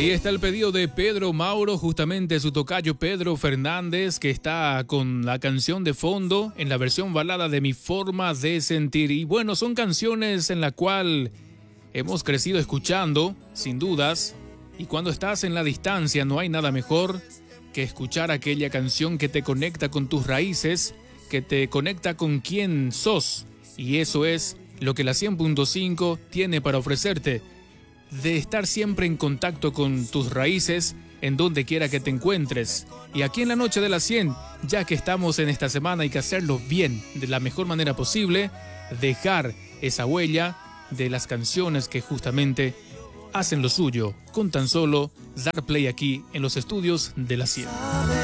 Ahí está el pedido de Pedro Mauro, justamente su tocayo Pedro Fernández, que está con la canción de fondo en la versión balada de Mi Forma de Sentir. Y bueno, son canciones en la cual hemos crecido escuchando, sin dudas. Y cuando estás en la distancia no hay nada mejor que escuchar aquella canción que te conecta con tus raíces, que te conecta con quién sos. Y eso es lo que la 100.5 tiene para ofrecerte, de estar siempre en contacto con tus raíces en donde quiera que te encuentres. Y aquí en la noche de las 100, ya que estamos en esta semana, hay que hacerlo bien, de la mejor manera posible, dejar esa huella de las canciones que justamente hacen lo suyo, con tan solo dar play aquí en los estudios de la 100.